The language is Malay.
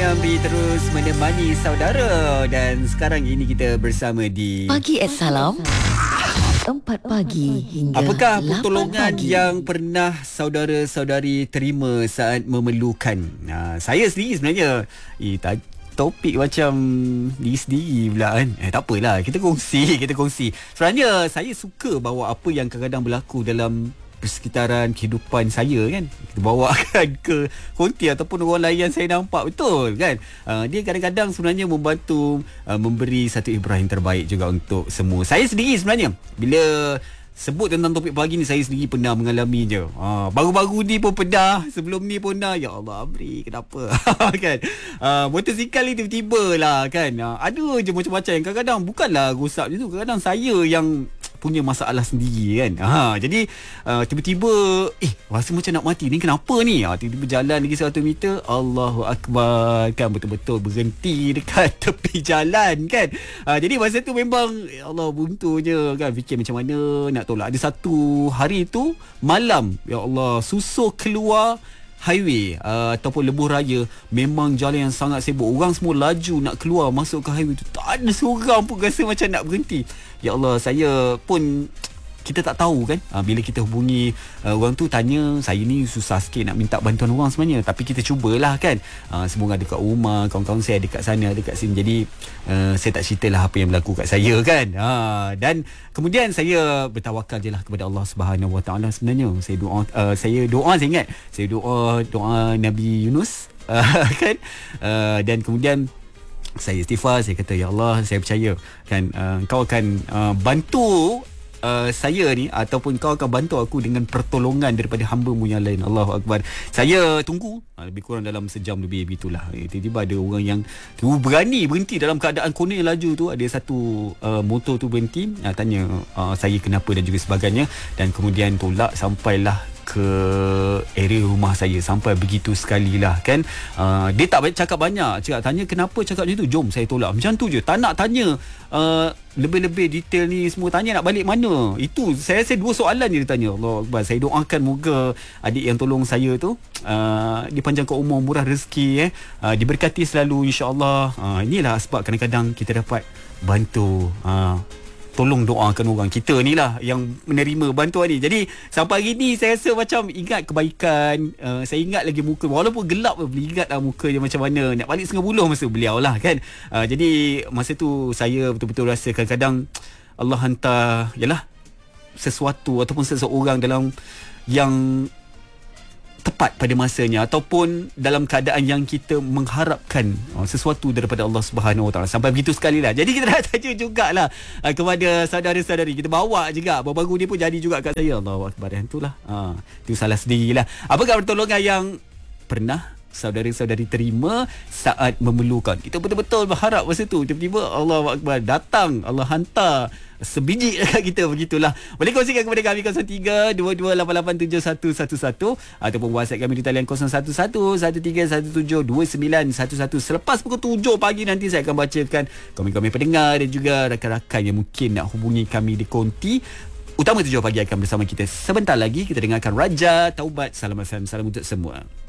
Amri terus menemani saudara. Dan sekarang ini kita bersama di Pagi Salam 4 pagi hingga apakah 8 pertolongan pagi. yang pernah saudara-saudari terima saat memerlukan? Saya sendiri sebenarnya topik macam diri sendiri pula kan. Tak apalah, kita kongsi. Sebenarnya saya suka bawa apa yang kadang-kadang berlaku dalam persekitaran kehidupan saya kan, kita bawakan ke konti ataupun orang lain yang saya nampak betul kan. Dia kadang-kadang sebenarnya membantu memberi satu ibrah yang terbaik juga untuk semua. Saya sendiri sebenarnya bila sebut tentang topik pagi ni, saya sendiri pernah mengalami je. Baru-baru ni pun pernah, sebelum ni pun pernah. Ya Allah Amri, kenapa? Kan? Motosikal ni tiba-tiba lah kan. Ada je macam-macam yang kadang-kadang bukanlah rosak je tu. Kadang-kadang saya yang punya masalah sendiri kan. Jadi tiba-tiba rasa macam nak mati ni, kenapa ni? Tiba-tiba jalan lagi 100 meter, Allahu Akbar kan, betul-betul berhenti dekat tepi jalan kan. Jadi masa tu memang ya Allah, buntunya kan, fikir macam mana nak tolak. Ada satu hari tu malam, ya Allah, susuh keluar highway ataupun lebuh raya, memang jalan yang sangat sibuk. Orang semua laju nak keluar masuk ke highway tu, tak ada seorang pun rasa macam nak berhenti. Ya Allah, saya pun, kita tak tahu kan, bila kita hubungi orang tu, tanya, saya ni susah sikit nak minta bantuan orang sebenarnya, tapi kita cubalah kan. Semua orang dekat rumah, kawan-kawan saya dekat sana, dekat sini. Jadi saya tak ceritalah apa yang berlaku kat saya kan. Dan kemudian saya bertawakal je lah kepada Allah Subhanahu Wa Taala. Sebenarnya saya ingat saya doa Nabi Yunus kan. Dan kemudian saya istighfar, saya kata, ya Allah, saya percaya kan, kau akan bantu saya ni, ataupun kau akan bantu aku dengan pertolongan daripada hamba-Mu yang lain. Allahu Akbar. Saya tunggu lebih kurang dalam sejam lebih begitulah. Tiba-tiba ada orang yang berani berhenti dalam keadaan konek laju tu. Ada satu motor tu berhenti, tanya saya kenapa dan juga sebagainya, dan kemudian tolak sampailah ke area rumah saya. Sampai begitu sekali lah kan. Dia tak cakap banyak, tanya kenapa, cakap macam tu, jom saya tolak, macam tu je. Tak nak tanya lebih-lebih detail ni semua. Tanya nak balik mana, itu saya rasa 2 soalan je dia tanya. Allah Akbar. Saya doakan moga adik yang tolong saya tu dipanjangkan umur, murah rezeki, diberkati selalu, insya-Allah. Inilah sebab kadang-kadang kita dapat bantu, tolong doakan orang. Kita ni lah yang menerima bantuan ni. Jadi sampai hari ni saya rasa macam ingat kebaikan. Saya ingat lagi muka, walaupun gelap pun boleh ingat lah muka dia macam mana. Nak balik 90 masa beliau lah kan. Jadi masa tu saya betul-betul rasa kadang-kadang Allah hantar yalah sesuatu ataupun seseorang dalam yang tepat pada masanya, ataupun dalam keadaan yang kita mengharapkan sesuatu daripada Allah Subhanahu Wa Taala. Sampai begitu sekali lah. Jadi kita nak tanya jugalah kepada saudara-saudari kita, bawa juga baru-baru ni pun jadi juga kat saya. Allahu Akbar. Itulah itu salah sendirilah. Apakah pertolongan yang pernah saudara-saudari terima saat memerlukan? Kita betul-betul berharap masa tu, tiba-tiba Allahu Akbar, datang, Allah hantar sebiji dekat kita. Begitulah. Boleh kongsikan kepada kami 0322887111 ataupun WhatsApp kami di talian 011113172911. Selepas pukul 7 pagi nanti saya akan bacakan komen-komen pendengar dan juga rakan-rakan yang mungkin nak hubungi kami di konti utama 7 pagi akan bersama kita. Sebentar lagi kita dengarkan Raja Taubat. Salam FM, salam untuk semua.